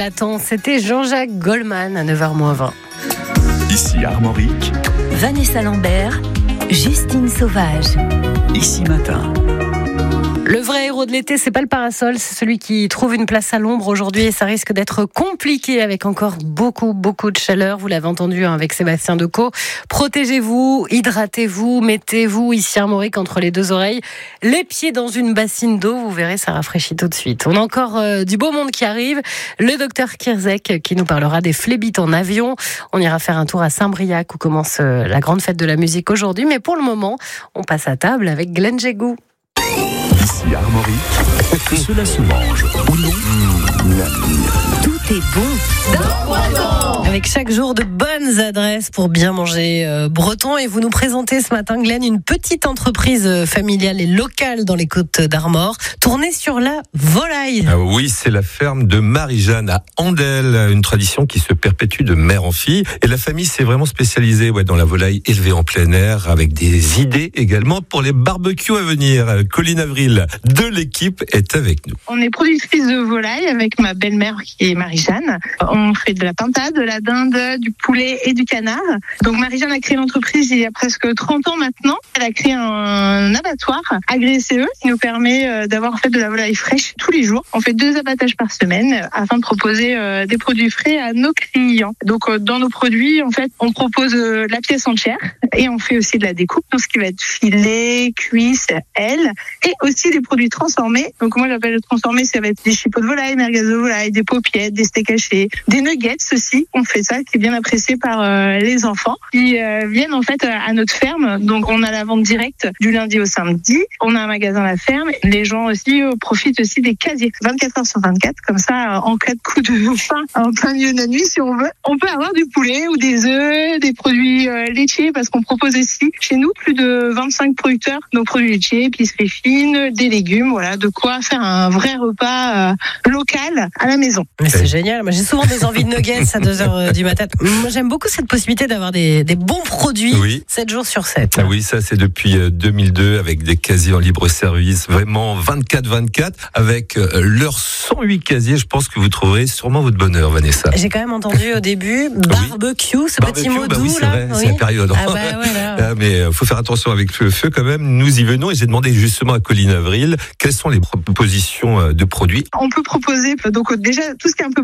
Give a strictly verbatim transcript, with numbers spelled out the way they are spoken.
l'attend. C'était Jean-Jacques Goldman à neuf heures moins vingt. Ici Armorique, Vanessa Lambert, Justine Sauvage. Ici Matin. Le vrai héros de l'été, c'est pas le parasol, c'est celui qui trouve une place à l'ombre aujourd'hui et ça risque d'être compliqué avec encore beaucoup, beaucoup de chaleur. Vous l'avez entendu hein, avec Sébastien Decaux. Protégez-vous, hydratez-vous, mettez-vous ici Armorique entre les deux oreilles, les pieds dans une bassine d'eau, vous verrez, ça rafraîchit tout de suite. On a encore euh, du beau monde qui arrive. Le docteur Kirzek qui nous parlera des phlébites en avion. On ira faire un tour à Saint-Briac où commence euh, la grande fête de la musique aujourd'hui. Mais pour le moment, on passe à table avec Glenn Jégou. Ici Armorique, cela se mange ou non? Tout est bon. Avec chaque jour de bonnes adresses pour bien manger euh, breton. Et vous nous présentez ce matin, Glenn, une petite entreprise familiale et locale dans les Côtes d'Armor, tournée sur la volaille. Ah oui, c'est la ferme de Marie-Jeanne à Andel, une tradition qui se perpétue de mère en fille. Et la famille s'est vraiment spécialisée ouais, dans la volaille élevée en plein air, avec des idées également pour les barbecues à venir. Colline Avril de l'équipe est avec nous. On est productrice de volaille avec ma belle-mère qui est Marie-Jeanne. On fait de la pintade, de la dinde, du poulet et du canard. Donc Marie-Jeanne a créé l'entreprise il y a presque trente ans maintenant. Elle a créé un abattoir agréé C E qui nous permet d'avoir en fait de la volaille fraîche tous les jours. On fait deux abattages par semaine afin de proposer des produits frais à nos clients. Donc dans nos produits, en fait, on propose la pièce entière et on fait aussi de la découpe, tout ce qui va être filet, cuisse, aile et aussi des produits transformés. Donc moi j'appelle le transformé, ça va être des chipots de volaille, merguez de volaille, des paupiettes, des steaks hachés, des nuggets aussi. On fait ça, qui est bien apprécié par euh, les enfants qui euh, viennent en fait à notre ferme. Donc on a la vente directe du lundi au samedi. On a un magasin à la ferme. Les gens aussi euh, profitent aussi des casiers vingt-quatre heures sur vingt-quatre. Comme ça, euh, en cas de coup de faim, en plein milieu de la nuit, si on veut, on peut avoir du poulet ou des œufs, des produits euh, laitiers parce qu'on propose aussi chez nous plus de vingt-cinq producteurs. Nos produits laitiers, épicerie fine, des légumes, voilà, de quoi faire un vrai repas euh, local à la maison. Mais c'est génial. Moi, j'ai souvent des envies de nuggets à deux heures du matin. Moi, j'aime beaucoup cette possibilité d'avoir des, des bons produits oui. sept jours sur sept. Ah oui, ça c'est depuis deux mille deux avec des casiers en libre service, vraiment vingt-quatre vingt-quatre avec leurs cent huit casiers. Je pense que vous trouverez sûrement votre bonheur, Vanessa. J'ai quand même entendu au début barbecue, ce barbecue, petit mot bah doux oui, c'est là. vrai, Oui. c'est la période. Ah bah voilà. Ah, mais il faut faire attention avec le feu quand même. Nous y venons et j'ai demandé justement à Colline Avril quelles sont les propositions de produits. On peut proposer donc déjà tout ce qui est un peu